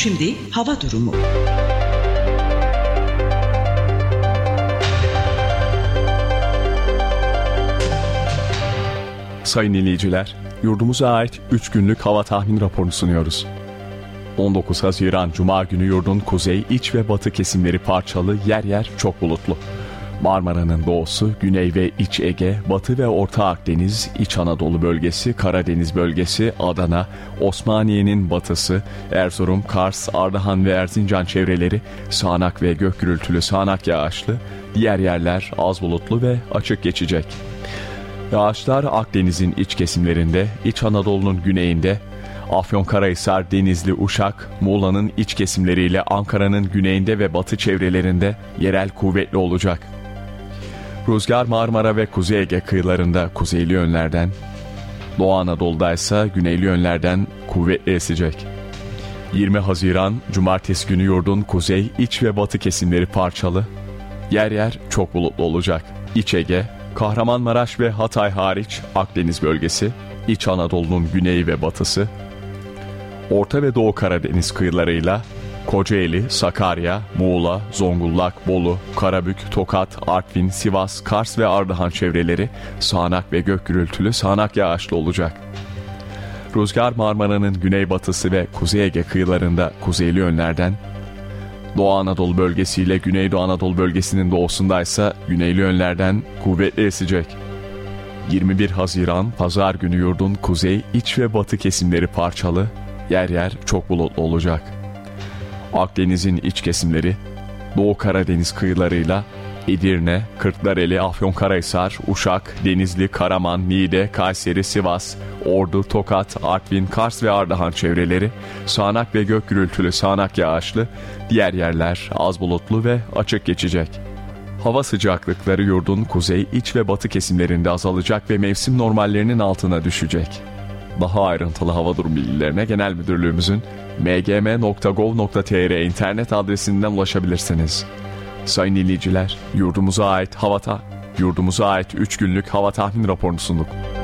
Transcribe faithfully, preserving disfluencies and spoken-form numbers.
Şimdi hava durumu. Sayın dinleyiciler, yurdumuza ait üç günlük hava tahmin raporunu sunuyoruz. on dokuz Haziran Cuma günü yurdun kuzey, iç ve batı kesimleri parçalı, yer yer çok bulutlu. Marmara'nın doğusu, Güney ve İç Ege, Batı ve Orta Akdeniz, İç Anadolu bölgesi, Karadeniz bölgesi, Adana, Osmaniye'nin batısı, Erzurum, Kars, Ardahan ve Erzincan çevreleri, sağanak ve gök gürültülü sağanak yağışlı, diğer yerler az bulutlu ve açık geçecek. Yağışlar Akdeniz'in iç kesimlerinde, İç Anadolu'nun güneyinde, Afyonkarahisar, Denizli, Uşak, Muğla'nın iç kesimleriyle Ankara'nın güneyinde ve batı çevrelerinde yerel kuvvetli olacak. Rüzgar Marmara ve Kuzey Ege kıyılarında kuzeyli yönlerden, Doğu Anadolu'da ise güneyli yönlerden kuvvetli esecek. yirmi Haziran Cumartesi günü yurdun kuzey, iç ve batı kesimleri parçalı, yer yer çok bulutlu olacak. İç Ege, Kahramanmaraş ve Hatay hariç Akdeniz bölgesi, İç Anadolu'nun güneyi ve batısı, Orta ve Doğu Karadeniz kıyılarıyla Kocaeli, Sakarya, Muğla, Zonguldak, Bolu, Karabük, Tokat, Artvin, Sivas, Kars ve Ardahan çevreleri sağanak ve gök gürültülü sağanak yağışlı olacak. Rüzgar Marmara'nın güneybatısı ve Kuzey Ege kıyılarında kuzeyli yönlerden, Doğu Anadolu bölgesiyle Güneydoğu Anadolu bölgesinin doğusundaysa güneyli yönlerden kuvvetli esecek. yirmi bir Haziran Pazar günü yurdun kuzey, iç ve batı kesimleri parçalı, yer yer çok bulutlu olacak. Akdeniz'in iç kesimleri, Doğu Karadeniz kıyılarıyla Edirne, Kırklareli, Afyonkarahisar, Uşak, Denizli, Karaman, Niğde, Kayseri, Sivas, Ordu, Tokat, Artvin, Kars ve Ardahan çevreleri sağanak ve gök gürültülü sağanak yağışlı, diğer yerler az bulutlu ve açık geçecek. Hava sıcaklıkları yurdun kuzey, iç ve batı kesimlerinde azalacak ve mevsim normallerinin altına düşecek. Daha ayrıntılı hava durum bilgilerine Genel Müdürlüğümüzün m g m nokta gov nokta t r internet adresinden ulaşabilirsiniz. Sayın dinleyiciler, yurdumuza ait hava ta- yurdumuza ait üç günlük hava tahmin raporunu sunduk.